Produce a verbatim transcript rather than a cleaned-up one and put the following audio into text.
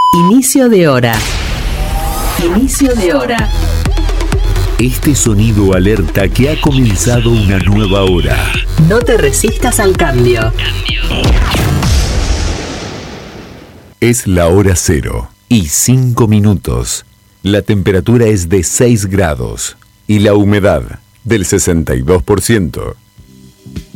Inicio de hora. Inicio de hora. Este sonido alerta que ha comenzado una nueva hora. No te resistas al cambio. Es la hora cero y cinco minutos. La temperatura es de seis grados y la humedad del sesenta y dos por ciento.